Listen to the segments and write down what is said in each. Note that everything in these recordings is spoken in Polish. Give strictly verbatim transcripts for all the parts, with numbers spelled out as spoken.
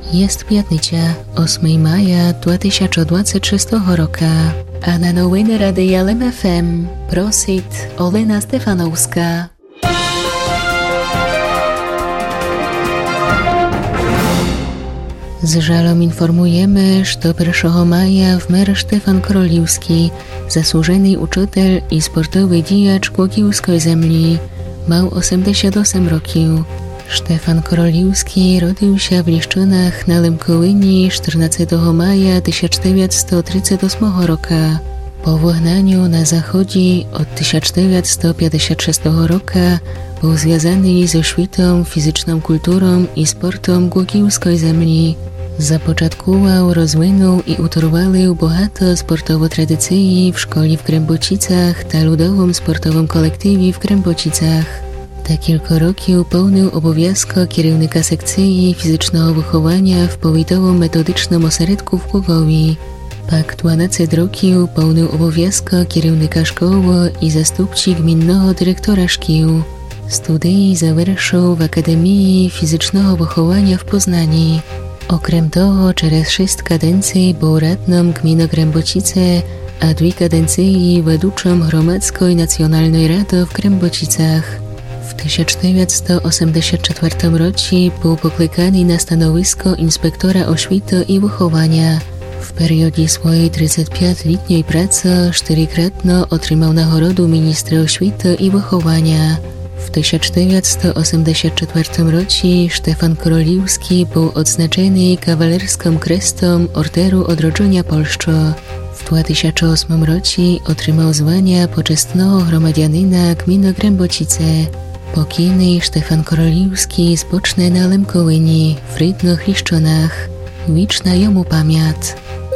Jest piatnicя, ósmego maja dwa tysiące dwudziestego szóstego roku, a na nowiny Radia L M F M prosit Olena Stefanowska. Z żalom informujemy, że pierwszego maja wmer Stefan Koroliwski, zasłużony uczytel i sportowy dijacz Głogowskiej Zemli, miał osiemdziesiąt osiem roków. Stefan Koroliwski rodził się w Liszczynach na Lemkołyni czternastego maja tysiąc dziewięćset trzydziestego ósmego roku. Po wygnaniu na zachodzie od tysiąc dziewięćset pięćdziesiątego szóstego roku był związany ze świetą fizyczną kulturą i sportem Głogowskiej Zemli. Zapoczątkował, rozwinął i utrwalił bogato sportowo tradycji w szkole w Krębocicach ta ludowym sportowym kolektywie w Krębocicach. Ta kilka roków pełnił obowiązek kierownika sekcji fizycznego wychowania w powiatowym metodycznym ośrodku w Głogowie. Pak dwanaście roków pełnił obowiązek kierownika szkoły i zastupcy gminnego dyrektora szkół. Studia zaвершил w Akademii Fizycznego Wychowania w Poznaniu. Okrem toho, przez sześć kadencji był radnym gminy Krębocice, a dwie kadencje wedłuczym Hromadzkiej Nacjonalnej Rady w Krębocicach. W tysiąc dziewięćset osiemdziesiątym czwartym roku był poklekany na stanowisko inspektora oświaty i wychowania. W periodzie swojej trzydziestopięcioletniej pracy czterykrotnie otrzymał nagrodę ministra oświaty i wychowania. W tysiąc dziewięćset osiemdziesiątym czwartym roku Stefan Koroliwski był odznaczony kawalerską krestą Orderu Odrodzenia Polski. W dwa tysiące ósmym roku otrzymał zwania poczestnego gromadzianina gminy Krębocice. Pokojny Stefan Koroliwski spocznie na Lemkołyni w rydnych Liszczynach. Wieczna jemu pamięć.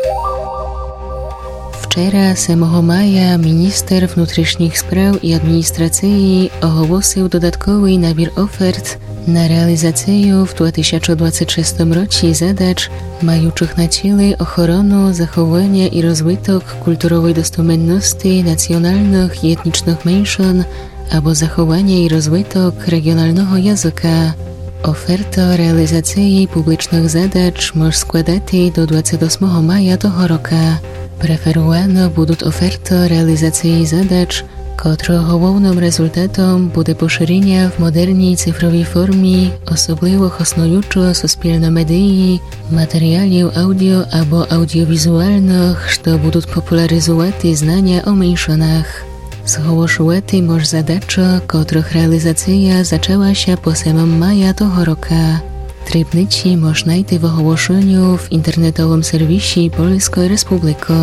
Wczoraj, ósmego maja, minister wnętrznych spraw i administracji ogłosił dodatkowy nabór ofert na realizację w dwa tysiące dwudziestym szóstym roku zadań mających na celu ochronę, zachowanie i rozwój kulturowej dostępności nacjonalnych i etnicznych mniejszyn albo zachowanie i rozwój regionalnego języka. Oferta realizacji publicznych zadań może składać do dwudziestego ósmego maja tego roku. Preferowane będą oferty realizacji zadań, których głównym rezultatem będzie poszerzenie w modernej cyfrowej formie osobliwych osnujących suspilne medii, materiałów audio albo audiowizualnych, które będą popularyzować znania o mniejszynach. Zgłosiły może zadania, których realizacja zaczęła się po ósmego maja tego roku. Trybnici można znajść w ogłoszeniu w internetowym serwisie Polskiej Republiki.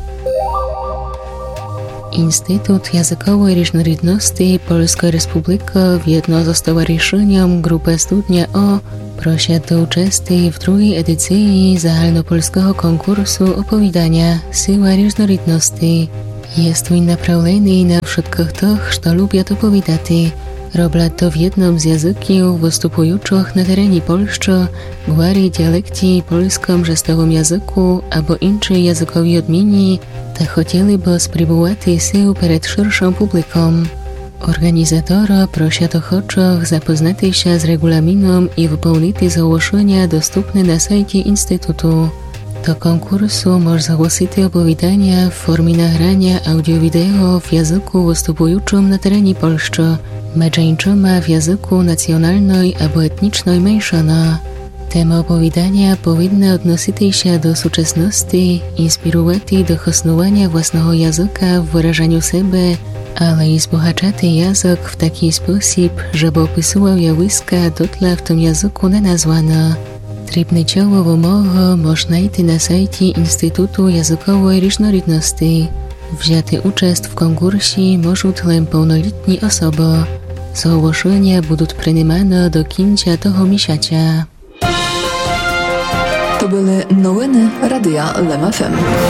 Instytut Językowej Różnorodności Polskiej Republiki wjedno ze stowarzyszeniem Grupy Studnia O prosi do uczestnictwa w drugiej edycji zahalnopolskiego konkursu opowiadania Siła Różnorodności. Jest on направлений na wszystkich tych, którzy lubią opowiadać. Robią to w jednym z języków występujących na terenie Polski, gwari dialekcie polskim żestowym języku albo innej językowej odmieni, ta chcieliby spróbować sił przed szerszą publiką. Organizatora prosi ochotnych zapoznać się z regulaminem i wypełnić zgłoszenia dostępne na sajcie Instytutu. Do konkursu można zgłosić opowiadania w formie nagrania audio-wideo w języku występującym na terenie Polski, meczeńczyma w języku nacjonalnej albo etnicznej mniejszyny. Temy opowiadania powinny odnosić się do współczesności, inspirować do hostowania własnego języka w wyrażaniu siebie, ale i wzbogacać język w taki sposób, żeby opisywał zjawiska dotle w tym języku nenazwane. Trybniciowe wymogi można znaleźć na sajcie Instytutu Językowej Różnorodności. Wzięty udział w konkursie mogą tylko pełnoletnie osoby. Zgłoszenia będą przyjmowane do końca tego miesiąca. To były nowiny Radia L M F M.